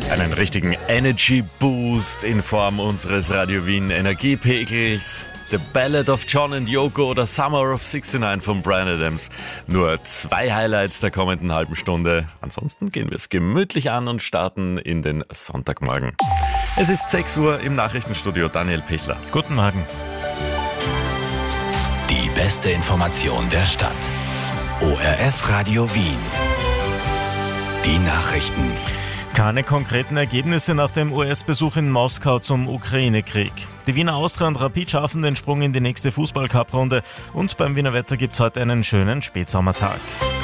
Einen richtigen Energy Boost in Form unseres Radio Wien Energiepegels. The Ballad of John and Yoko oder Summer of 69 von Bryan Adams. Nur 2 Highlights der kommenden halben Stunde. Ansonsten gehen wir es gemütlich an und starten in den Sonntagmorgen. Es ist 6 Uhr im Nachrichtenstudio. Daniel Pichler. Guten Morgen. Die beste Information der Stadt. ORF Radio Wien. Die Nachrichten. Keine konkreten Ergebnisse nach dem US-Besuch in Moskau zum Ukraine-Krieg. Die Wiener Austria und Rapid schaffen den Sprung in die nächste Fußball-Cup-Runde und beim Wiener Wetter gibt es heute einen schönen Spätsommertag.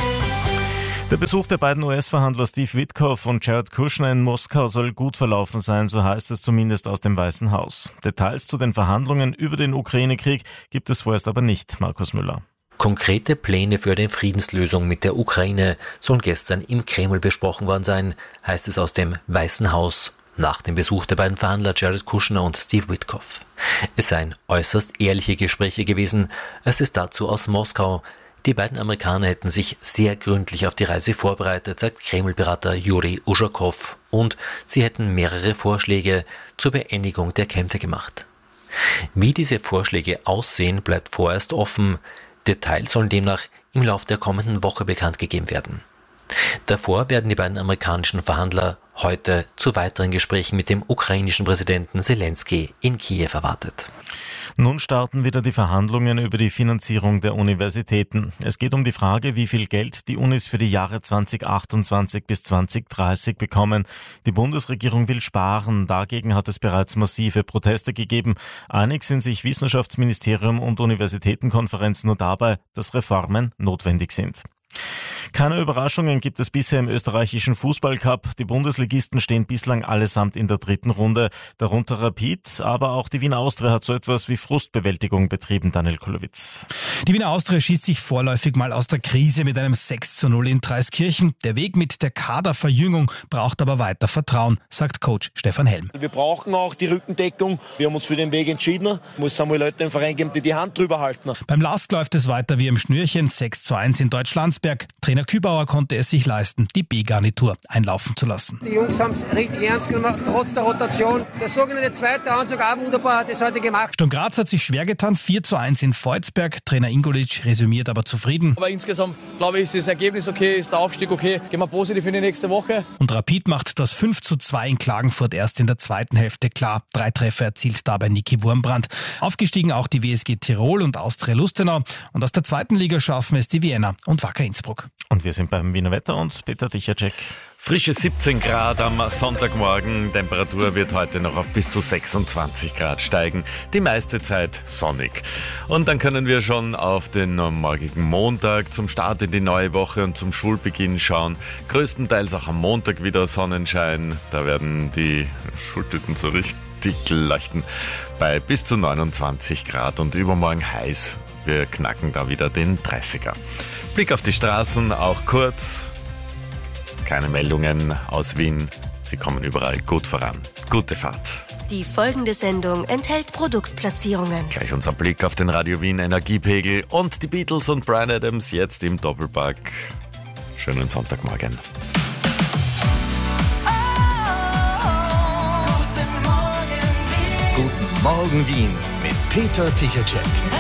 Der Besuch der beiden US-Verhandler Steve Witkoff und Jared Kushner in Moskau soll gut verlaufen sein, so heißt es zumindest aus dem Weißen Haus. Details zu den Verhandlungen über den Ukraine-Krieg gibt es vorerst aber nicht, Markus Müller. Konkrete Pläne für eine Friedenslösung mit der Ukraine sollen gestern im Kreml besprochen worden sein, heißt es aus dem Weißen Haus, nach dem Besuch der beiden Verhandler Jared Kushner und Steve Witkoff. Es seien äußerst ehrliche Gespräche gewesen, es ist dazu aus Moskau. Die beiden Amerikaner hätten sich sehr gründlich auf die Reise vorbereitet, sagt Kreml-Berater Juri Uschakow, und sie hätten mehrere Vorschläge zur Beendigung der Kämpfe gemacht. Wie diese Vorschläge aussehen, bleibt vorerst offen. Details sollen demnach im Laufe der kommenden Woche bekannt gegeben werden. Davor werden die beiden amerikanischen Verhandler heute zu weiteren Gesprächen mit dem ukrainischen Präsidenten Zelensky in Kiew erwartet. Nun starten wieder die Verhandlungen über die Finanzierung der Universitäten. Es geht um die Frage, wie viel Geld die Unis für die Jahre 2028 bis 2030 bekommen. Die Bundesregierung will sparen. Dagegen hat es bereits massive Proteste gegeben. Einig sind sich Wissenschaftsministerium und Universitätenkonferenz nur dabei, dass Reformen notwendig sind. Keine Überraschungen gibt es bisher im österreichischen Fußballcup. Die Bundesligisten stehen bislang allesamt in der 3. Runde, darunter Rapid, aber auch die Wiener Austria hat so etwas wie Frustbewältigung betrieben, Daniel Kulowitz. Die Wiener Austria schießt sich vorläufig mal aus der Krise mit einem 6:0 in Dreiskirchen. Der Weg mit der Kaderverjüngung braucht aber weiter Vertrauen, sagt Coach Stefan Helm. Wir brauchen auch die Rückendeckung. Wir haben uns für den Weg entschieden. Muss einmal Leute im Verein geben, die Hand drüber halten. Beim LASK läuft es weiter wie im Schnürchen, 6:1 in Deutschlandsberg. Trainer Kübauer konnte es sich leisten, die B-Garnitur einlaufen zu lassen. Die Jungs haben es richtig ernst genommen, trotz der Rotation. Der sogenannte zweite Anzug, auch wunderbar, hat es heute gemacht. Sturm Graz hat sich schwer getan, 4:1 in Volzberg. Trainer Ingolic resümiert aber zufrieden. Aber insgesamt, glaube ich, ist das Ergebnis okay, ist der Aufstieg okay. Gehen wir positiv in die nächste Woche. Und Rapid macht das 5:2 in Klagenfurt erst in der zweiten Hälfte klar. 3 Treffer erzielt dabei Niki Wurmbrand. Aufgestiegen auch die WSG Tirol und Austria Lustenau. Und aus der 2. Liga schaffen es die Vienna und Wacker Innsbruck. Und wir sind beim Wiener Wetter und Peter Dichacek. Frische 17 Grad am Sonntagmorgen. Temperatur wird heute noch auf bis zu 26 Grad steigen. Die meiste Zeit sonnig. Und dann können wir schon auf den morgigen Montag zum Start in die neue Woche und zum Schulbeginn schauen. Größtenteils auch am Montag wieder Sonnenschein. Da werden die Schultüten so richtig leuchten. Bei bis zu 29 Grad und übermorgen heiß. Wir knacken da wieder den 30er. Blick auf die Straßen, auch kurz. Keine Meldungen aus Wien. Sie kommen überall gut voran. Gute Fahrt. Die folgende Sendung enthält Produktplatzierungen. Gleich unser Blick auf den Radio Wien Energiepegel und die Beatles und Bryan Adams jetzt im Doppelpack. Schönen Sonntagmorgen. Guten Morgen Wien mit Peter Tichacek.